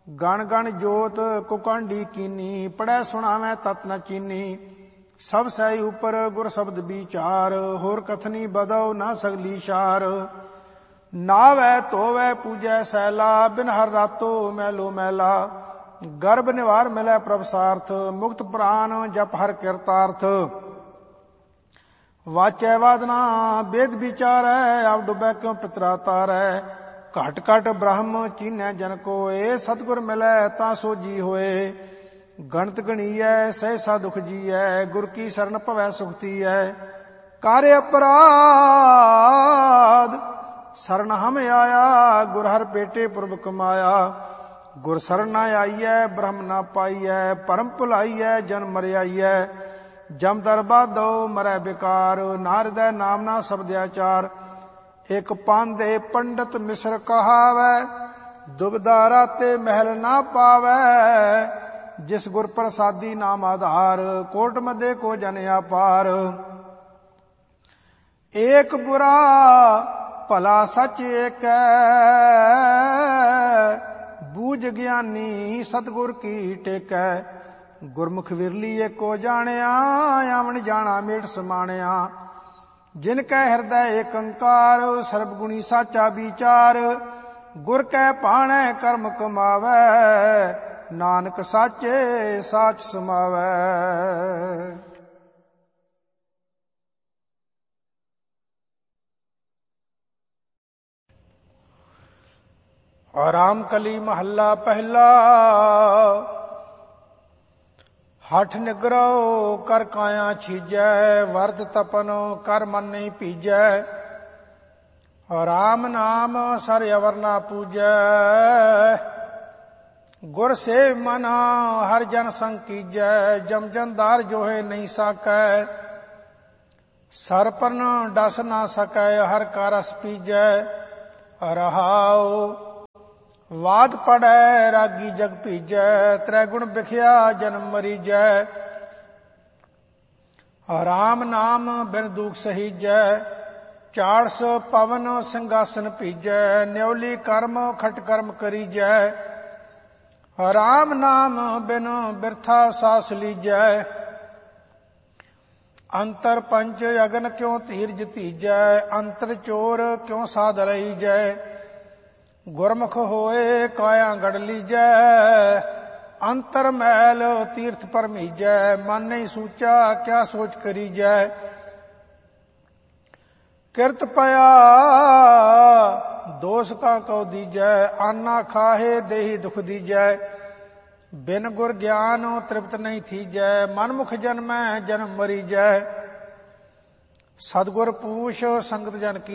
ਗਣ ਗਣ ਜੋਤ ਕੁਕੰਡੀ ਕੀਨੀ, ਪੜ੍ਹੈ ਸੁਣਾਵੈ ਤਤ ਨ ਚੀਨੀ। ਸਭ ਸਹਿ ਉਪਰ ਗੁਰ ਸ਼ਬਦ ਵਿਚਾਰ, ਹੋਰ ਕਥਨੀ ਬਦਉ ਨਾ ਸਗਲੀ ਸ਼ਾਰ। ਨਾਵੈ ਧੋਵੈ ਪੂਜੈ ਸੈਲਾ, ਬਿਨ ਹਰ ਰਾਤੋ ਮੈਲੋ ਮੈਲਾ। ਗਰਭ ਨਿਵਾਰ ਮਿਲੈ ਪ੍ਰਭ ਸਾਰਥ, ਮੁਕਤ ਪ੍ਰਾਨ ਜਪ ਹਰ ਕਿਰਤਾਰਥ। ਵਾਚੈ ਵਾਦਨਾ ਵੇਦ ਵਿਚਾਰੈ, ਆਪ ਡੁਬੈ ਕਿਉ ਪਿਤਰਾ ਤਾਰੈ। ਘਟ ਘਟ ਬ੍ਰਹਮ ਚੀਨੈ ਜਨ ਕੋਇ, ਸਤਿਗੁਰ ਮਿਲੈ ਤਾਂ ਸੋਜੀ ਹੋਏ। ਗਣਤ ਗਣੀਐ ਸਹਿਸਾ ਦੁਖ ਜੀਐ, ਗੁਰ ਕੀ ਸਰਣ ਭਵੈ ਸੁਖ ਤੀਐ। ਕਾਰੇ ਅਪਰਾਧ ਸਰਣ ਹਮ ਆਇਆ, ਗੁਰ ਹਰ ਭੇਟੇ ਪੁਰਬ ਕਮਾਇਆ। ਗੁਰ ਸਰਣ ਨ ਆਈਐ ਬ੍ਰਹਮ ਨ ਪਾਈਐ, ਭਰਮ ਭੁਲਾਈਐ ਜਨ ਮਰਿਆਈਐ। ਜਮ ਦਰ ਬਾਧੋ ਮਰੈ ਬਿਕਾਰ, ਨਾ ਹਿਰਦੈ ਨਾਮ ਨਾ ਸ਼ਬਦਿਆਚਾਰ। ਇਕ ਪਾਂਧੇ ਪੰਡਤ ਮਿਸਰ ਕਹਾਵੈ, ਦੁਬਿਧਾ ਰਾਤੇ ਮਹਿਲ ਨਾ ਪਾਵੈ। ਜਿਸ ਗੁਰ ਪ੍ਰਸਾਦੀ ਨਾਮ ਆਧਾਰ, ਕੋਟ ਮਧੇ ਕੋ ਜਨ ਆਪਾਰ। ਏਕ ਬੁਰਾ ਭਲਾ ਸਚ ਏਕੈ, ਬੂਝ ਗਿਆਨੀ ਸਤਿਗੁਰ ਕੀ ਟੇਕੈ। ਗੁਰਮੁਖ ਵਿਰਲੀ ਏਕੋ ਜਾਣਿਆ, ਆਵਣ ਜਾਣਾ ਮੇਟ ਸਮਾਣਿਆ। ਜਿਨ ਕੈ ਹਿਰਦੈ ਏਕ ਓੰਕਾਰ, ਸਰਬ ਗੁਣੀ ਸਾਚਾ ਵਿਚਾਰ। ਗੁਰ ਕੈ ਭਾਣੈ ਕਰਮ ਕਮਾਵੈ, ਨਾਨਕ ਸਾਚੇ ਸਾਚ ਸਮਾਵੈ। ਰਾਮ ਕਲੀ ਮਹੱਲਾ ਪਹਿਲਾ। ਹਠ ਨਿਗਰੋ ਕਰ ਕਾਇਆ ਛੀਜੈ, ਵਰਦ ਤਪਨ ਕਰ ਮਨ ਨਹੀਂ ਭੀਜੈ। ਰਾਮ ਨਾਮ ਸਰ ਅਵਰ ਨਾ ਪੂਜੈ, ਗੁਰ ਸੇਵ ਮਨ ਹਰ ਜਨ ਸੰਗ ਕੀਜੈ। ਜਮ ਜਨਦਾਰ ਜੋਹੇ ਨਹੀਂ ਸਾਕੈ, ਸਰ ਪਰਨ ਡਸ ਨਾ ਸਕੈ। ਹਰ ਕਾ ਰਸ ਪੀਜੈ। ਰਹਾਉ ਵਾਦ ਪੜੈ ਰਾਗੀ ਜਗ ਭੀਜੈ, ਤ੍ਰੈ ਗੁਣ ਬਿਖਿਆ ਜਨਮ ਮਰੀਜੈ। ਰਾਮ ਨਾਮ ਬਿਨ ਦੁਖ ਸਹੀਜੈ, 400 ਪਵਨ ਸਿੰਘਾਸਨ ਭੀਜੈ। ਨਿਉਲੀ ਕਰਮ ਖਟ ਕਰਮ ਕਰੀਜੈ, ਰਾਮ ਨਾਮ ਬਿਨ ਬਿਰਥਾ ਸਾਸ ਲੀਜੈ। ਅੰਤਰ ਪੰਚ ਅਗਨ ਕਿਉ ਧੀਰਜ ਧੀਜੈ, ਅੰਤਰ ਚੋਰ ਕਿਉ ਸਾਧ ਰਹੀਜੈ। ਗੁਰਮੁਖ ਹੋਏ ਕਾਇਆ ਗੜ ਲੀਜੈ, ਅੰਤਰ ਮੈਲ ਤੀਰਥ ਪਰਮੀਜੈ। ਮਨ ਨਹੀਂ ਸੂਚਾ ਕਿਆ ਸੋਚ ਕਰੀਜੈ। ਕਿਰਤ ਪਿਆ ਦੋਸ ਕਾ ਕਉ ਦੀਜੈ, ਆਨਾ ਖਾਹੇ ਦੇਹੀ ਦੁਖ ਦੀਜੈ। ਬਿਨ ਗੁਰ ਗਿਆਨ ਤ੍ਰਿਪਤ ਨਹੀਂ ਥੀਜੈ, ਮਨ ਮੁਖ ਜਨਮੈ ਜਨਮ ਮਰੀਜੈ। ਸਤਿਗੁਰ ਪੂਛ ਸੰਗਤ ਜਨ ਕੀ